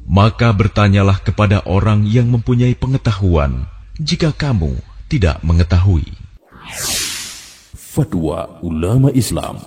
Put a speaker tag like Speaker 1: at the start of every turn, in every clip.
Speaker 1: Maka bertanyalah kepada orang yang mempunyai pengetahuan, jika kamu tidak mengetahui.
Speaker 2: Fatwa ulama Islam.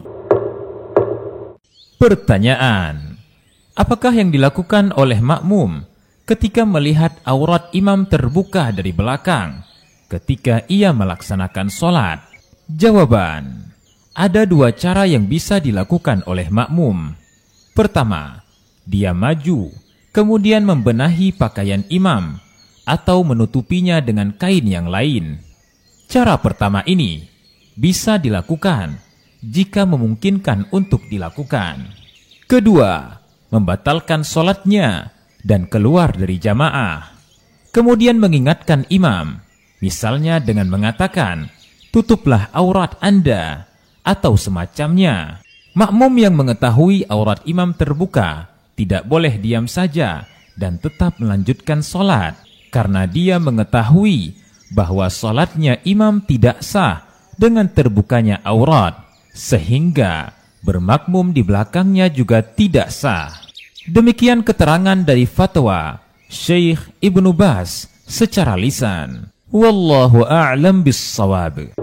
Speaker 3: Pertanyaan: apakah yang dilakukan oleh makmum ketika melihat aurat imam terbuka dari belakang ketika ia melaksanakan sholat? Jawaban: ada dua cara yang bisa dilakukan oleh makmum. Pertama, dia maju, kemudian membenahi pakaian imam atau menutupinya dengan kain yang lain. Cara pertama ini bisa dilakukan jika memungkinkan untuk dilakukan. Kedua, membatalkan sholatnya dan keluar dari jamaah. Kemudian mengingatkan imam, misalnya dengan mengatakan, "Tutuplah aurat Anda," atau semacamnya. Makmum yang mengetahui aurat imam terbuka tidak boleh diam saja dan tetap melanjutkan sholat, karena dia mengetahui bahwa sholatnya imam tidak sah dengan terbukanya aurat, sehingga bermakmum di belakangnya juga tidak sah. Demikian keterangan dari fatwa Syekh Ibnu Baz secara lisan. Wallahu a'lam bis-shawab.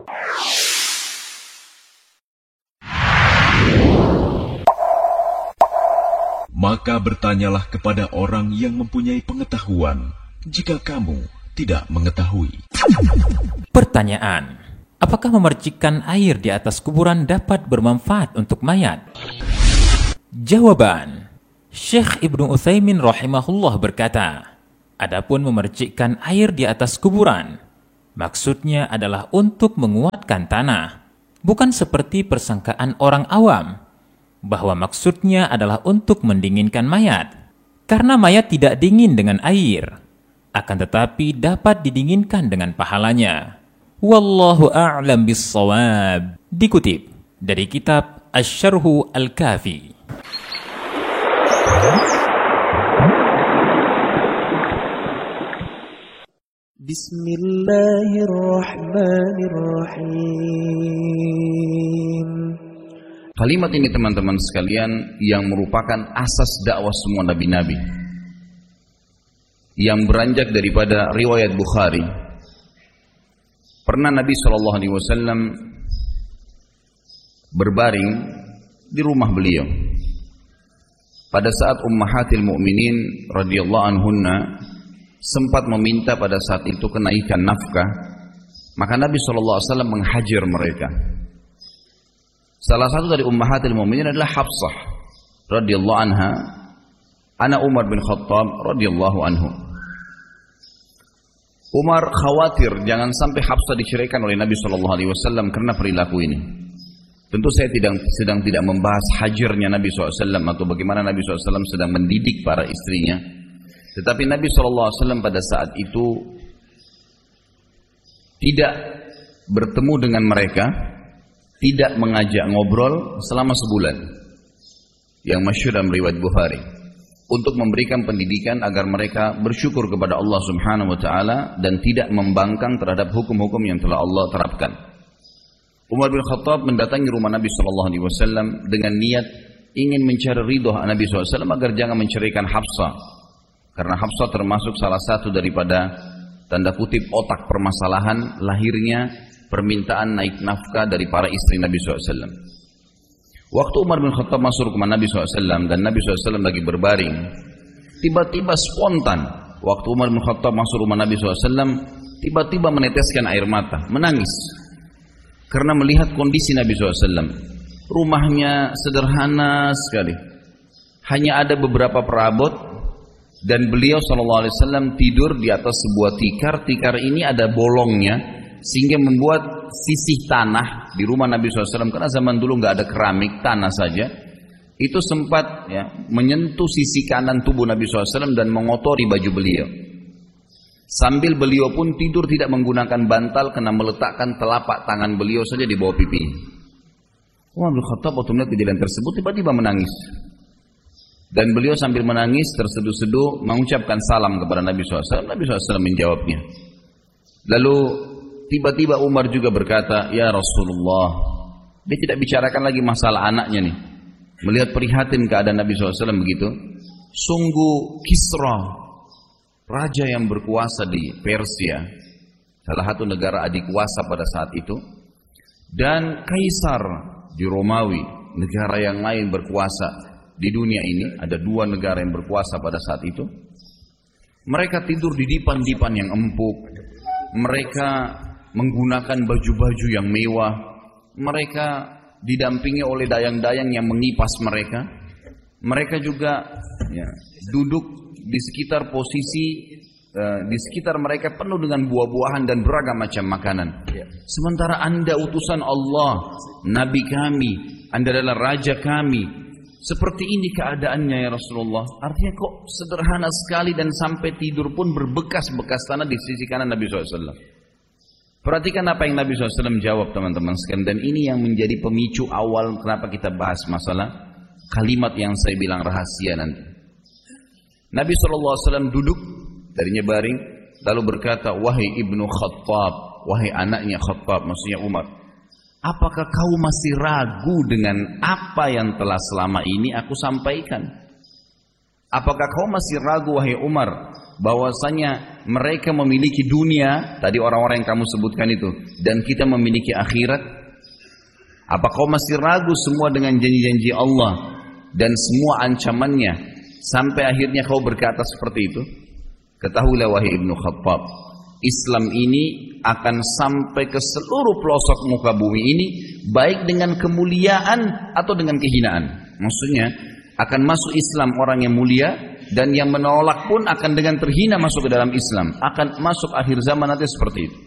Speaker 1: Maka bertanyalah kepada orang yang mempunyai pengetahuan, jika kamu tidak mengetahui.
Speaker 3: Pertanyaan: apakah memercikkan air di atas kuburan dapat bermanfaat untuk mayat? Jawaban: Syekh Ibnu Utsaimin rahimahullah berkata, adapun memercikkan air di atas kuburan, maksudnya adalah untuk menguatkan tanah, bukan seperti persangkaan orang awam, bahwa maksudnya adalah untuk mendinginkan mayat, karena mayat tidak dingin dengan air, akan tetapi dapat didinginkan dengan pahalanya. Wallahu a'lam bis-shawab. Dikutip dari kitab Asy-Syarhu Al-Kafi.
Speaker 4: Bismillahirrahmanirrahim.
Speaker 5: Kalimat ini teman-teman sekalian yang merupakan asas dakwah semua nabi-nabi, yang beranjak daripada riwayat Bukhari. Pernah Nabi SAW berbaring di rumah beliau. Pada saat Ummahatil Mu'minin radhiyallahu anhunna sempat meminta pada saat itu kenaikan nafkah, maka Nabi SAW menghajar mereka. Salah satu dari Ummahatil Mu'minin adalah Hafsah radhiyallahu anha, anak Umar bin Khattab radhiyallahu anhu. Umar khawatir jangan sampai Hafsah diceraikan oleh Nabi SAW karena perilaku ini. Tentu saya sedang tidak membahas hajarnya Nabi SAW atau bagaimana Nabi SAW sedang mendidik para istrinya. Tetapi Nabi SAW pada saat itu tidak bertemu dengan mereka, tidak mengajak ngobrol selama sebulan, yang masyhur dalam riwayat Bukhari, untuk memberikan pendidikan agar mereka bersyukur kepada Allah Subhanahu wa taala dan tidak membangkang terhadap hukum-hukum yang telah Allah terapkan. Umar bin Khattab mendatangi rumah Nabi SAW dengan niat ingin mencari ridho Nabi SAW agar jangan menceraikan Hafsah, karena Hafsah termasuk salah satu daripada tanda kutip otak permasalahan lahirnya permintaan naik nafkah dari para istri Nabi SAW. Waktu Umar bin Khattab masuk rumah Nabi SAW dan Nabi SAW lagi berbaring, tiba-tiba spontan waktu Umar bin Khattab masuk rumah Nabi SAW, tiba-tiba meneteskan air mata, menangis karena melihat kondisi Nabi SAW. Rumahnya sederhana sekali, hanya ada beberapa perabot, dan beliau SAW tidur di atas sebuah tikar. Tikar ini ada bolongnya, sehingga membuat sisih tanah di rumah Nabi SAW, karena zaman dulu nggak ada keramik, tanah saja, itu sempat menyentuh sisi kanan tubuh Nabi SAW dan mengotori baju beliau. Sambil beliau pun tidur tidak menggunakan bantal, karena meletakkan telapak tangan beliau saja di bawah pipi. Umar bin Khattab waktu melihat kejadian tersebut tiba-tiba menangis, dan beliau sambil menangis terseduh-seduh mengucapkan salam kepada Nabi SAW. Nabi SAW menjawabnya. Lalu tiba-tiba Umar juga berkata, "Ya Rasulullah." Dia tidak bicarakan lagi masalah anaknya nih. Melihat prihatin keadaan Nabi SAW begitu, Sungguh Kisra, raja yang berkuasa di Persia, salah satu negara adikuasa pada saat itu, dan Kaisar di Romawi, negara yang lain berkuasa di dunia ini. Ada dua negara yang berkuasa pada saat itu. Mereka tidur di dipan-dipan yang empuk. Mereka menggunakan baju-baju yang mewah. Mereka didampingi oleh dayang-dayang yang mengipas mereka. Mereka juga duduk di sekitar di sekitar mereka penuh dengan buah-buahan dan beragam macam makanan. Sementara Anda utusan Allah, Nabi kami, Anda adalah raja kami. Seperti ini keadaannya ya Rasulullah. Artinya kok sederhana sekali dan sampai tidur pun berbekas-bekas tanah di sisi kanan Nabi SAW. Perhatikan apa yang Nabi SAW jawab teman-teman sekalian. Dan ini yang menjadi pemicu awal kenapa kita bahas masalah kalimat yang saya bilang rahasia nanti. Nabi SAW duduk darinya baring lalu berkata, wahai Ibnu Khattab, wahai anaknya Khattab, maksudnya Umar, apakah kau masih ragu dengan apa yang telah selama ini aku sampaikan? Apakah kau masih ragu wahai Umar bahwasanya mereka memiliki dunia, tadi orang-orang yang kamu sebutkan itu, dan kita memiliki akhirat? Apa kau masih ragu semua dengan janji-janji Allah dan semua ancamannya sampai akhirnya kau berkata seperti itu? Ketahuilah wahai Ibnu Khattab, Islam ini akan sampai ke seluruh pelosok muka bumi ini, baik dengan kemuliaan atau dengan kehinaan. Maksudnya akan masuk Islam orang yang mulia, dan yang menolak pun akan dengan terhina masuk ke dalam Islam. Akan masuk akhir zaman nanti seperti itu.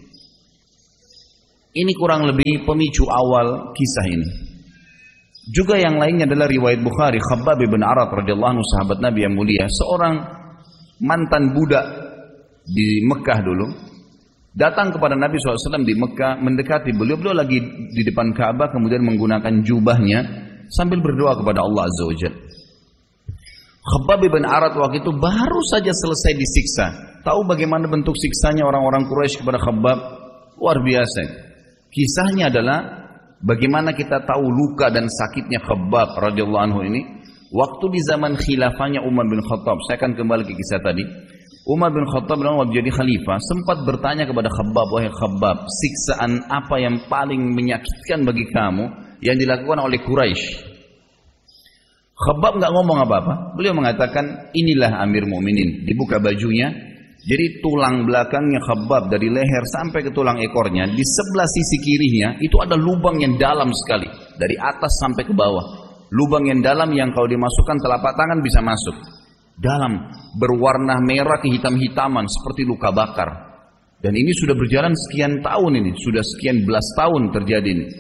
Speaker 5: Ini kurang lebih pemicu awal kisah ini. Juga yang lainnya adalah riwayat Bukhari, Khabbab bin Arat radhiyallahu anhu, sahabat Nabi yang mulia, seorang mantan budak di Mekah dulu, datang kepada Nabi SAW di Mekah, mendekati beliau lagi di depan Ka'bah, kemudian menggunakan jubahnya sambil berdoa kepada Allah Azza wa Jalla. Khabbab bin Arat waktu itu baru saja selesai disiksa. Tahu bagaimana bentuk siksanya orang-orang Quraisy kepada Khabbab? Luar biasa. Kisahnya adalah bagaimana kita tahu luka dan sakitnya Khabbab radhiyallahu anhu ini waktu di zaman khilafahnya Umar bin Khattab. Saya akan kembali ke kisah tadi. Umar bin Khattab waktu jadi khalifah sempat bertanya kepada Khabbab, wahai Khabbab, siksaan apa yang paling menyakitkan bagi kamu yang dilakukan oleh Quraisy? Khabbab nggak ngomong apa-apa. Beliau mengatakan, inilah Amir Mu'minin. Dibuka bajunya, jadi tulang belakangnya Khabbab dari leher sampai ke tulang ekornya, di sebelah sisi kirinya itu ada lubang yang dalam sekali, dari atas sampai ke bawah. Lubang yang dalam yang kalau dimasukkan telapak tangan bisa masuk. Dalam, berwarna merah kehitam-hitaman seperti luka bakar. Dan ini sudah berjalan sekian tahun ini, sudah sekian belas tahun terjadi ini.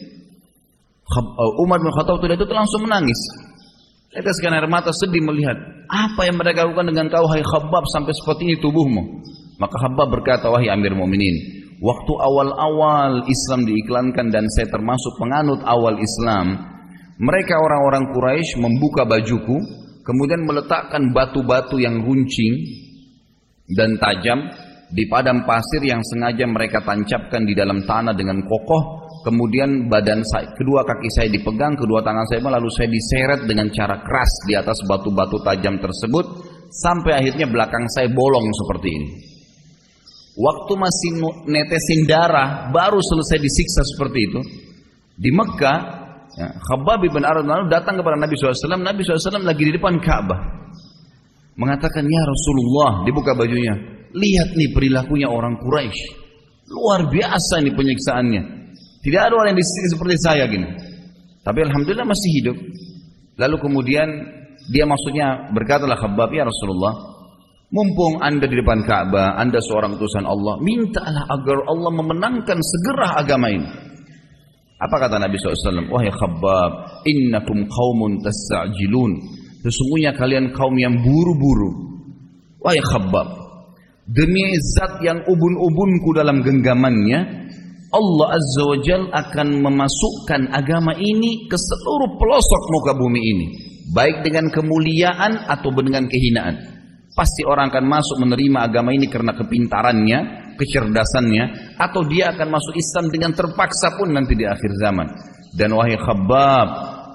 Speaker 5: Umar bin Khattab itu langsung menangis. Teteskan air mata sedih melihat apa yang mereka lakukan dengan kau hai Khabbab sampai seperti ini tubuhmu. Maka Khabbab berkata, wahai Amir Mu'minin, waktu awal-awal Islam diiklankan dan saya termasuk penganut awal Islam, mereka orang-orang Quraisy membuka bajuku, kemudian meletakkan batu-batu yang runcing dan tajam di padang pasir yang sengaja mereka tancapkan di dalam tanah dengan kokoh. Kemudian badan saya, kedua kaki saya dipegang, kedua tangan saya lalu saya diseret dengan cara keras di atas batu-batu tajam tersebut sampai akhirnya belakang saya bolong seperti ini. Waktu masih netesin darah, baru selesai disiksa seperti itu di Mekah. Khabbab bin Arat datang kepada Nabi SAW. Nabi SAW lagi di depan Ka'bah, mengatakan, ya Rasulullah, dibuka bajunya, lihat nih perilakunya orang Quraisy, luar biasa nih penyiksaannya. Tidak ada orang yang disiksa seperti saya gini. Tapi alhamdulillah masih hidup. Lalu kemudian dia maksudnya berkatalah Khabbab, ya Rasulullah, mumpung anda di depan Ka'bah, anda seorang utusan Allah, mintalah agar Allah memenangkan segera agama ini. Apa kata Nabi SAW? Wahai Khabbab, innakum qaumun tasta'jilun. Sesungguhnya kalian kaum yang buru-buru. Wahai Khabbab, demi zat yang ubun-ubunku dalam genggamannya, Allah Azza wa Jal akan memasukkan agama ini ke seluruh pelosok muka bumi ini, baik dengan kemuliaan atau dengan kehinaan. Pasti orang akan masuk menerima agama ini karena kepintarannya, kecerdasannya, atau dia akan masuk Islam dengan terpaksa pun nanti di akhir zaman. Dan wahai Khabbab,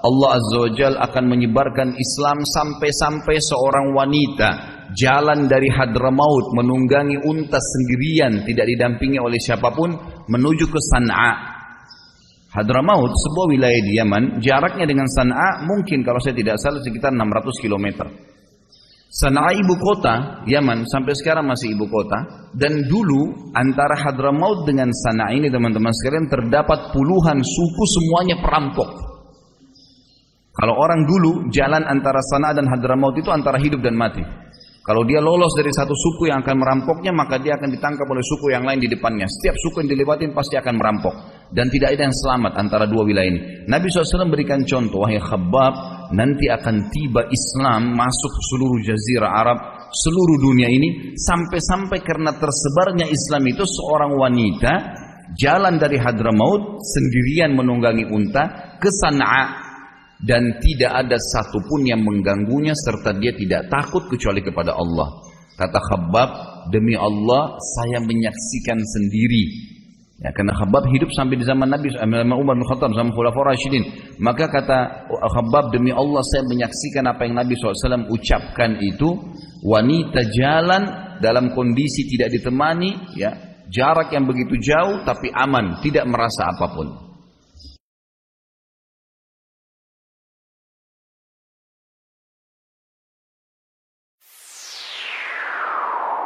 Speaker 5: Allah Azza wa Jalla akan menyebarkan Islam sampai-sampai seorang wanita jalan dari Hadramaut menunggangi unta sendirian, tidak didampingi oleh siapapun, menuju ke San'a. Hadramaut sebuah wilayah di Yaman, jaraknya dengan San'a mungkin kalau saya tidak salah sekitar 600 km. San'a ibu kota Yaman, sampai sekarang masih ibu kota. Dan dulu antara Hadramaut dengan San'a ini teman-teman sekalian terdapat puluhan suku, semuanya perampok. Kalau orang dulu jalan antara San'a dan Hadramaut itu antara hidup dan mati. Kalau dia lolos dari satu suku yang akan merampoknya, maka dia akan ditangkap oleh suku yang lain di depannya. Setiap suku yang dilewatin pasti akan merampok. Dan tidak ada yang selamat antara dua wilayah ini. Nabi SAW berikan contoh, wahai Khabbab, nanti akan tiba Islam masuk seluruh jazirah Arab, seluruh dunia ini, sampai-sampai karena tersebarnya Islam itu seorang wanita jalan dari Hadramaut sendirian menunggangi unta ke San'a. Dan tidak ada satupun yang mengganggunya serta dia tidak takut kecuali kepada Allah. Kata Khabbab, demi Allah saya menyaksikan sendiri. Ya, karena Khabbab hidup sampai di zaman Nabi Umar bin Khattab sama Khulafaur Rasyidin. Maka kata Khabbab, demi Allah saya menyaksikan apa yang Nabi SAW ucapkan itu. Wanita jalan dalam kondisi tidak ditemani, ya, jarak yang begitu jauh tapi aman, tidak merasa apapun.